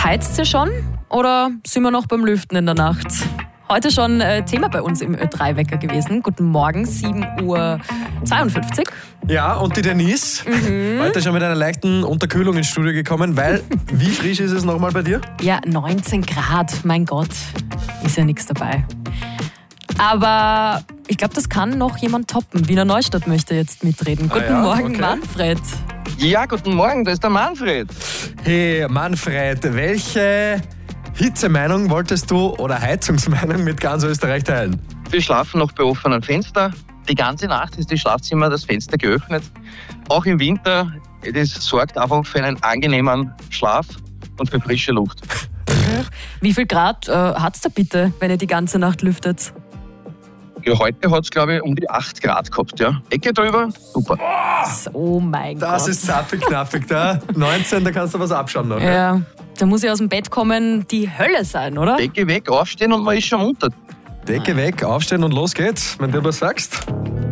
Heizt ihr schon oder sind wir noch beim Lüften in der Nacht? Heute schon Thema bei uns im Ö3-Wecker gewesen. Guten Morgen, 7:52 Uhr. Ja, und die Denise, heute schon mit einer leichten Unterkühlung ins Studio gekommen, weil, wie frisch ist es nochmal bei dir? Ja, 19 Grad, mein Gott, ist ja nichts dabei. Aber ich glaube, das kann noch jemand toppen. Wiener Neustadt möchte jetzt mitreden. Guten Morgen, okay. Manfred. Ja, guten Morgen, da ist der Manfred. Hey, Manfred, welche Hitzemeinung wolltest du oder Heizungsmeinung mit ganz Österreich teilen? Wir schlafen noch bei offenem Fenster. Die ganze Nacht ist das Schlafzimmer, das Fenster geöffnet. Auch im Winter, das sorgt einfach für einen angenehmen Schlaf und für frische Luft. Wie viel Grad hat's da bitte, wenn ihr die ganze Nacht lüftet? Ja, heute hat es, glaube ich, um die 8 Grad gehabt. Ja. Ecke drüber, super. Oh mein Gott. Das ist zappig-knappig da. 19, da kannst du was abschauen noch. Ja, da muss ich aus dem Bett kommen, die Hölle sein, oder? Decke weg, aufstehen und man ist schon munter. Decke weg, aufstehen und los geht's, wenn du was sagst.